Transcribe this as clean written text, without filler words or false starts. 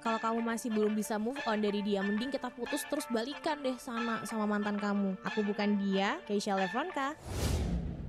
Kalau kamu masih belum bisa move on dari dia, mending kita putus terus balikan deh sama mantan kamu. Aku bukan dia, Keisha Levronka.